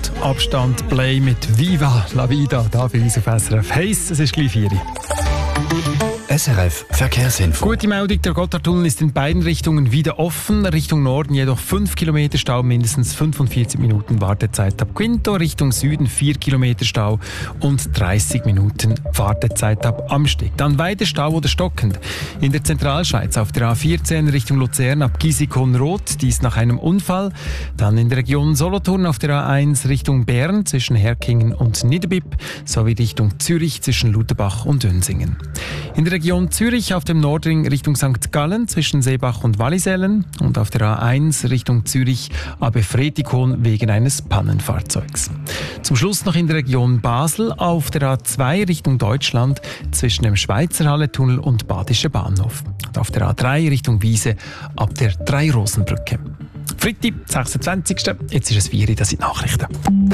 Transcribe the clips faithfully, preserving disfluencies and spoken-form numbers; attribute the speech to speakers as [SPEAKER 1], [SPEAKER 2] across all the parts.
[SPEAKER 1] und Abstand Play mit Viva la Vida, da für uns auf S R F. Heiss, es ist gleich vier.
[SPEAKER 2] S R F Verkehrsinfo.
[SPEAKER 1] Gute Meldung, der Gotthardtunnel ist in beiden Richtungen wieder offen. Richtung Norden jedoch fünf Kilometer Stau, mindestens fünfundvierzig Minuten Wartezeit ab Quinto. Richtung Süden vier Kilometer Stau und dreißig Minuten Wartezeit ab Amsteg. Dann weiter Stau oder stockend. In der Zentralschweiz auf der A vierzehn Richtung Luzern ab Gisikon-Roth, dies nach einem Unfall. Dann in der Region Solothurn auf der A eins Richtung Bern zwischen Herkingen und Niederbipp sowie Richtung Zürich zwischen Lutherbach und Dönsingen. In der Region Zürich auf dem Nordring Richtung Sankt Gallen zwischen Seebach und Wallisellen und auf der A eins Richtung Zürich ab Efretikon wegen eines Pannenfahrzeugs. Zum Schluss noch in der Region Basel auf der A zwei Richtung Deutschland zwischen dem Schweizerhalle-Tunnel und Badischer Bahnhof. Und auf der A drei Richtung Wiese ab der Drei-Rosen-Brücke. Freitag, sechsundzwanzigsten Jetzt ist es vier Uhr, das sind Nachrichten.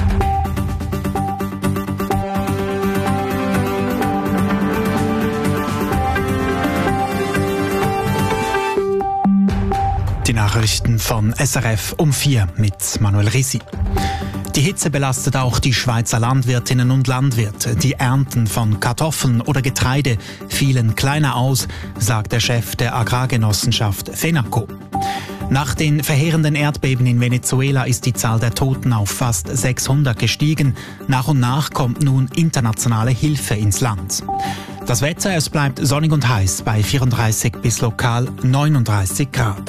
[SPEAKER 3] Die Nachrichten von S R F um vier mit Manuel Risi. Die Hitze belastet auch die Schweizer Landwirtinnen und Landwirte. Die Ernten von Kartoffeln oder Getreide fielen kleiner aus, sagt der Chef der Agrargenossenschaft FENACO. Nach den verheerenden Erdbeben in Venezuela ist die Zahl der Toten auf fast sechshundert gestiegen. Nach und nach kommt nun internationale Hilfe ins Land. Das Wetter, es bleibt sonnig und heiß bei vierunddreißig bis lokal neununddreißig Grad.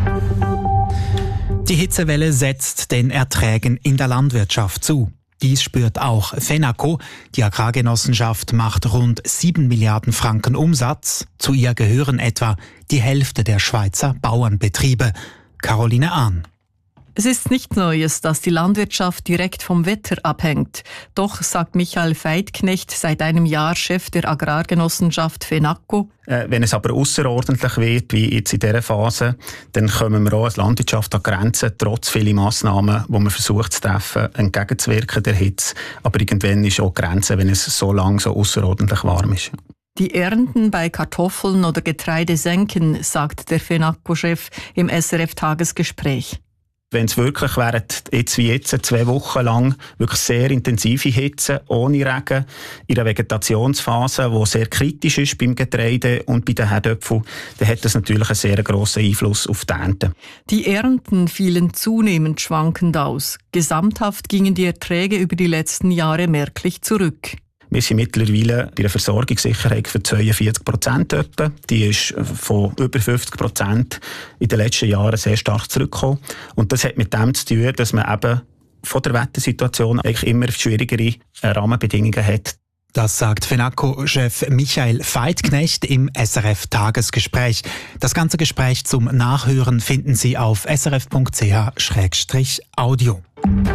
[SPEAKER 3] Die Hitzewelle setzt den Erträgen in der Landwirtschaft zu. Dies spürt auch FENACO. Die Agrargenossenschaft macht rund sieben Milliarden Franken Umsatz. Zu ihr gehören etwa die Hälfte der Schweizer Bauernbetriebe. Caroline Ahn.
[SPEAKER 4] Es ist nichts Neues, dass die Landwirtschaft direkt vom Wetter abhängt. Doch, sagt Michael Veidknecht, seit einem Jahr Chef der Agrargenossenschaft FENACO.
[SPEAKER 5] Äh, wenn es aber ausserordentlich wird, wie jetzt in dieser Phase, dann kommen wir auch als Landwirtschaft an Grenzen, trotz vieler Massnahmen, die man versucht zu treffen, entgegenzuwirken der Hitze. Aber irgendwann ist auch die Grenze, wenn es so lang so außerordentlich warm ist.
[SPEAKER 4] Die Ernten bei Kartoffeln oder Getreide senken, sagt der FENACO-Chef im S R F-Tagesgespräch.
[SPEAKER 5] Wenn es wirklich während jetzt wie jetzt zwei Wochen lang wirklich sehr intensive Hitze ohne Regen in der Vegetationsphase, die sehr kritisch ist beim Getreide und bei den Herdöpfeln, dann hat das natürlich einen sehr grossen Einfluss auf die Ernte.
[SPEAKER 4] Die Ernten fielen zunehmend schwankend aus. Gesamthaft gingen die Erträge über die letzten Jahre merklich zurück.
[SPEAKER 5] Wir sind mittlerweile bei der Versorgungssicherheit für zweiundvierzig Prozent etwa. Die ist von über fünfzig Prozent in den letzten Jahren sehr stark zurückgekommen. Und das hat mit dem zu tun, dass man eben von der Wettersituation eigentlich immer schwierigere Rahmenbedingungen hat.
[SPEAKER 3] Das sagt FENACO-Chef Michael Veidknecht im S R F-Tagesgespräch. Das ganze Gespräch zum Nachhören finden Sie auf s r f punkt c h slash audio.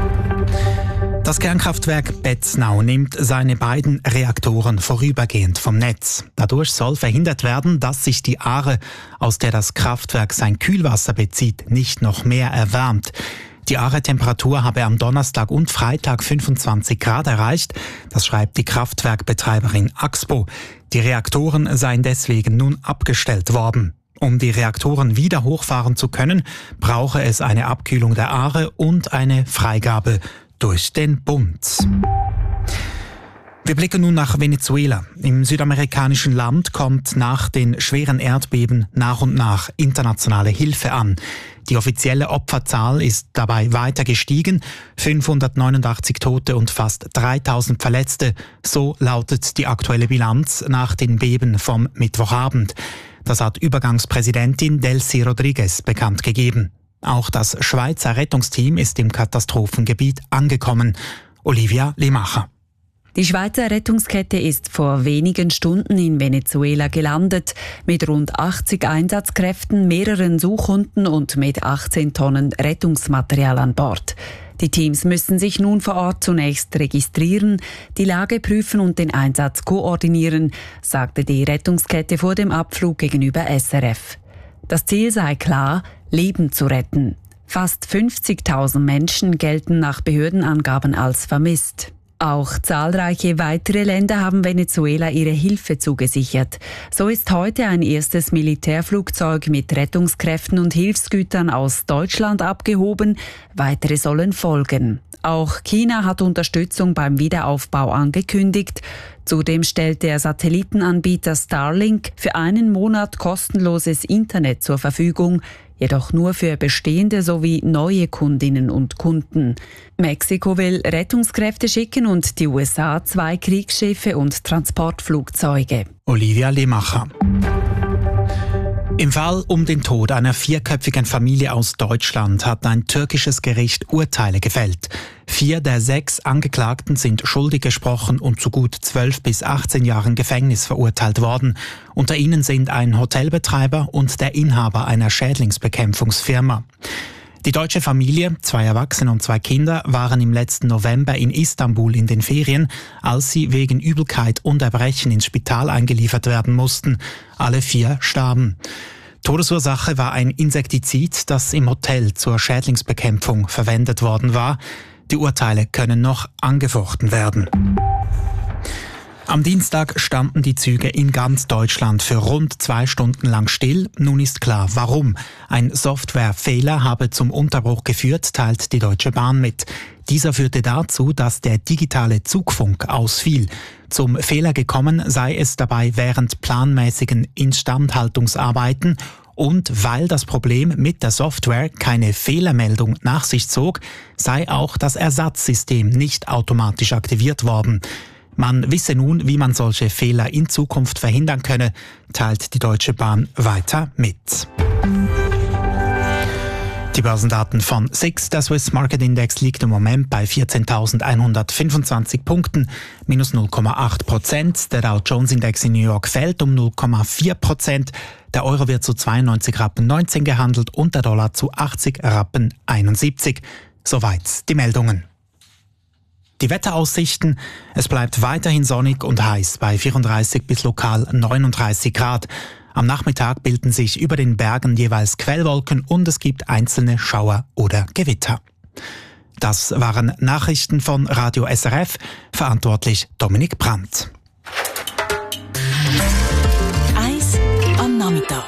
[SPEAKER 3] Das Kernkraftwerk Betznau nimmt seine beiden Reaktoren vorübergehend vom Netz. Dadurch soll verhindert werden, dass sich die Aare, aus der das Kraftwerk sein Kühlwasser bezieht, nicht noch mehr erwärmt. Die Aare-Temperatur habe am Donnerstag und Freitag fünfundzwanzig Grad erreicht. Das schreibt die Kraftwerkbetreiberin Axpo. Die Reaktoren seien deswegen nun abgestellt worden. Um die Reaktoren wieder hochfahren zu können, brauche es eine Abkühlung der Aare und eine Freigabe durch den Bund. Wir blicken nun nach Venezuela. Im südamerikanischen Land kommt nach den schweren Erdbeben nach und nach internationale Hilfe an. Die offizielle Opferzahl ist dabei weiter gestiegen. fünfhundertneunundachtzig Tote und fast dreitausend Verletzte. So lautet die aktuelle Bilanz nach den Beben vom Mittwochabend. Das hat Übergangspräsidentin Delcy Rodriguez bekannt gegeben. Auch das Schweizer Rettungsteam ist im Katastrophengebiet angekommen. Olivia Lemacher.
[SPEAKER 6] Die Schweizer Rettungskette ist vor wenigen Stunden in Venezuela gelandet, mit rund achtzig Einsatzkräften, mehreren Suchhunden und mit achtzehn Tonnen Rettungsmaterial an Bord. Die Teams müssen sich nun vor Ort zunächst registrieren, die Lage prüfen und den Einsatz koordinieren, sagte die Rettungskette vor dem Abflug gegenüber S R F. Das Ziel sei klar, Leben zu retten. Fast fünfzigtausend Menschen gelten nach Behördenangaben als vermisst. Auch zahlreiche weitere Länder haben Venezuela ihre Hilfe zugesichert. So ist heute ein erstes Militärflugzeug mit Rettungskräften und Hilfsgütern aus Deutschland abgehoben. Weitere sollen folgen. Auch China hat Unterstützung beim Wiederaufbau angekündigt. Zudem stellt der Satellitenanbieter Starlink für einen Monat kostenloses Internet zur Verfügung, jedoch nur für bestehende sowie neue Kundinnen und Kunden. Mexiko will Rettungskräfte schicken und die U S A zwei Kriegsschiffe und Transportflugzeuge.
[SPEAKER 3] Olivia Lemacher. Im Fall um den Tod einer vierköpfigen Familie aus Deutschland hat ein türkisches Gericht Urteile gefällt. Vier der sechs Angeklagten sind schuldig gesprochen und zu gut zwölf bis achtzehn Jahren Gefängnis verurteilt worden. Unter ihnen sind ein Hotelbetreiber und der Inhaber einer Schädlingsbekämpfungsfirma. Die deutsche Familie, zwei Erwachsene und zwei Kinder, waren im letzten November in Istanbul in den Ferien, als sie wegen Übelkeit und Erbrechen ins Spital eingeliefert werden mussten. Alle vier starben. Todesursache war ein Insektizid, das im Hotel zur Schädlingsbekämpfung verwendet worden war. Die Urteile können noch angefochten werden. Am Dienstag standen die Züge in ganz Deutschland für rund zwei Stunden lang still. Nun ist klar, warum. Ein Softwarefehler habe zum Unterbruch geführt, teilt die Deutsche Bahn mit. Dieser führte dazu, dass der digitale Zugfunk ausfiel. Zum Fehler gekommen sei es dabei während planmäßigen Instandhaltungsarbeiten und weil das Problem mit der Software keine Fehlermeldung nach sich zog, sei auch das Ersatzsystem nicht automatisch aktiviert worden. Man wisse nun, wie man solche Fehler in Zukunft verhindern könne, teilt die Deutsche Bahn weiter mit. Die Börsendaten von S I X, der Swiss Market Index, liegt im Moment bei vierzehntausendeinhundertfünfundzwanzig Punkten, minus null Komma acht Prozent. Der Dow Jones Index in New York fällt um null Komma vier Prozent. Der Euro wird zu zweiundneunzig Rappen neunzehn gehandelt und der Dollar zu achtzig Rappen einundsiebzig. Soweit die Meldungen. Die Wetteraussichten: Es bleibt weiterhin sonnig und heiß bei vierunddreißig bis lokal neununddreißig Grad. Am Nachmittag bilden sich über den Bergen jeweils Quellwolken und es gibt einzelne Schauer oder Gewitter. Das waren Nachrichten von Radio S R F, verantwortlich Dominik Brandt.
[SPEAKER 7] Eis am Nachmittag.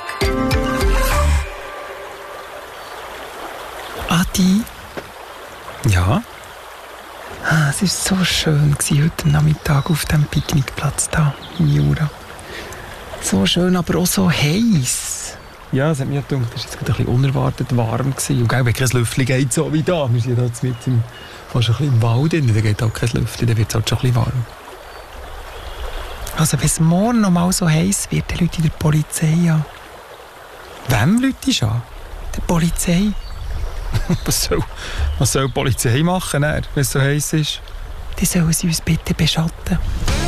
[SPEAKER 1] Adi? Ja? Ah, es war so schön heute Nachmittag auf dem Picknickplatz da in Jura. So schön, aber auch so heiß. Ja, es hat mir gedacht, es war jetzt ein bisschen unerwartet warm gewesen. Und gell, wenn kein Lüftchen geht, so wie da. Wir sind jetzt mit im, fast ein bisschen im Wald drin, da geht auch kein Lüftchen, dann wird es halt schon ein bisschen warm. Also wenn es morgen noch mal so heiß wird, dann ruft die Polizei an. Wem ruft an? Der Polizei. was, soll, was soll die Polizei machen, wenn es so heiß ist? Dann sollen sie uns bitte beschatten.